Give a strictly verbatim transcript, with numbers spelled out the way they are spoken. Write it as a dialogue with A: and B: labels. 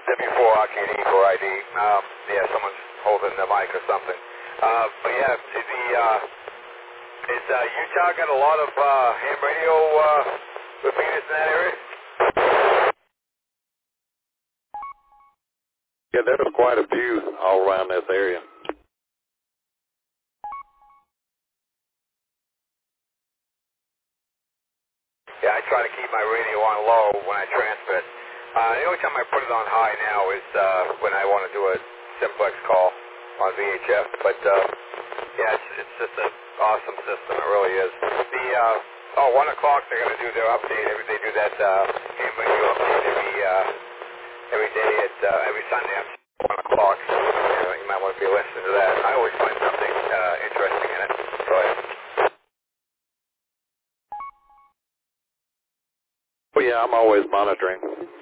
A: W four R K D for I D. Um, yeah, someone's holding the mic or something. Uh, but yeah, is the uh, is uh, Utah got a lot of uh, ham radio uh, repeaters in that area?
B: Yeah, there's quite a few all around this area.
A: Yeah, I try to keep my radio on low when I transmit. Uh, the only time I put it on high now is uh, when I want to do a simplex call on V H F. But uh, yeah, it's, it's just an awesome system. It really is. The uh, oh, one o'clock they're going to do their update. Every they do that uh, ham radio update every uh, every day at uh, every Sunday at one o'clock. You, know, you might want to be listening to that. I always find something uh, interesting in it. Go ahead.
B: Well, yeah, I'm always monitoring.